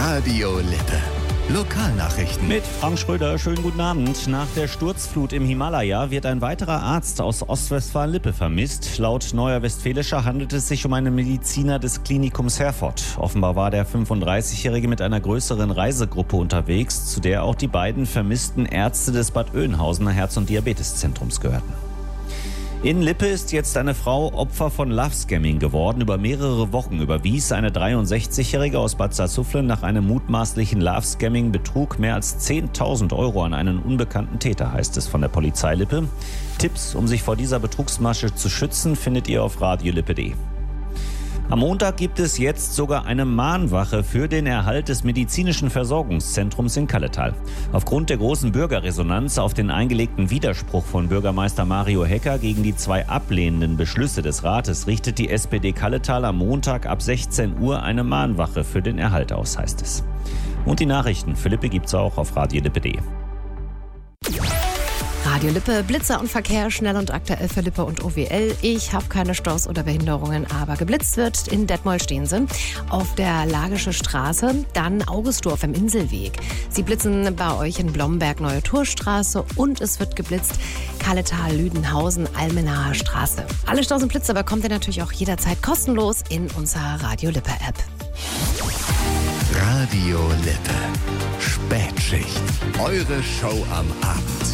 Radio Lippe. Lokalnachrichten. Mit Frank Schröder, schönen guten Abend. Nach der Sturzflut im Himalaya wird ein weiterer Arzt aus Ostwestfalen-Lippe vermisst. Laut Neuer Westfälischer handelt es sich um einen Mediziner des Klinikums Herford. Offenbar war der 35-Jährige mit einer größeren Reisegruppe unterwegs, zu der auch die beiden vermissten Ärzte des Bad Oeynhausener Herz- und Diabeteszentrums gehörten. In Lippe ist jetzt eine Frau Opfer von Love-Scamming geworden. Über mehrere Wochen überwies eine 63-Jährige aus Bad Salzuflen nach einem mutmaßlichen Love-Scamming-Betrug mehr als 10.000 € an einen unbekannten Täter, heißt es von der Polizei Lippe. Tipps, um sich vor dieser Betrugsmasche zu schützen, findet ihr auf radiolippe.de. Am Montag gibt es jetzt sogar eine Mahnwache für den Erhalt des medizinischen Versorgungszentrums in Kalletal. Aufgrund der großen Bürgerresonanz auf den eingelegten Widerspruch von Bürgermeister Mario Hecker gegen die 2 ablehnenden Beschlüsse des Rates richtet die SPD Kalletal am Montag ab 16 Uhr eine Mahnwache für den Erhalt aus, heißt es. Und die Nachrichten für Lippe gibt's auch auf radiolippe.de. Radio Lippe, Blitzer und Verkehr, schnell und aktuell für Lippe und OWL. Ich habe keine Staus oder Behinderungen, aber geblitzt wird in Detmold stehen sie. Auf der Lagische Straße, dann Augustdorf im Inselweg. Sie blitzen bei euch in Blomberg, Neue Torstraße und es wird geblitzt Kalletal, Lüdenhausen, Almenaer Straße. Alle Staus und Blitzer bekommt ihr natürlich auch jederzeit kostenlos in unserer Radio Lippe App. Radio Lippe. Spätschicht. Eure Show am Abend.